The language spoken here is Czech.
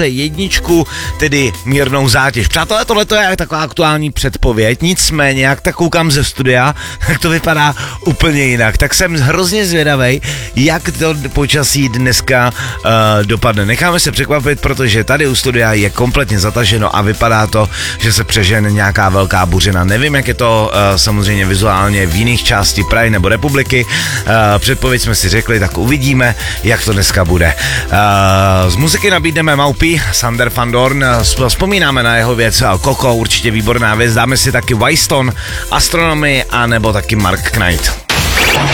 jedničku, tedy mírnou zátěž. Přátelé, tohle je taková aktuální předpověď, nicméně, jak tak koukám ze studia, tak to vypadá úplně jinak. Tak jsem hrozně zvědavej, jak to počasí dneska dopadne. Necháme se překvapit, protože tady u studia je kompletně zataženo a vypadá to, že se přežene nějaká velká buřina. Nevím, jak je to samozřejmě vizuálně v jiných části Prahy nebo republiky. Předpověď jsme si řekli, tak uvidíme, jak to dneska bude. Z muziky nabídneme Maupy, Sander Van Doorn, vzpomínáme na jeho věc Coco, určitě výborná věc, dáme si taky Wyston, Astronomy a nebo taky Mark Knight.